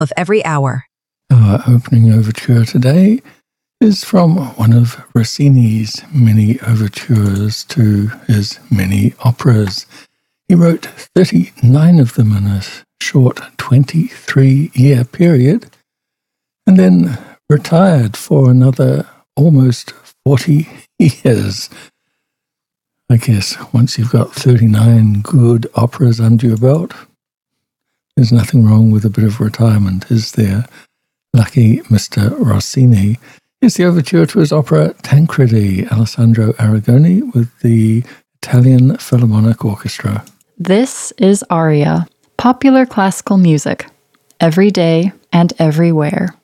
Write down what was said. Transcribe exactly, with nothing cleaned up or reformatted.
of every hour. Our opening overture today is from one of Rossini's many overtures to his many operas. He wrote thirty-nine of them in a short twenty-three-year period, and then retired for another almost forty years. I guess once you've got thirty-nine good operas under your belt, there's nothing wrong with a bit of retirement, is there? Lucky Mister Rossini. Here's the overture to his opera Tancredi, Alessandro Aragoni with the Italian Philharmonic Orchestra. This is Aria, popular classical music, every day and everywhere.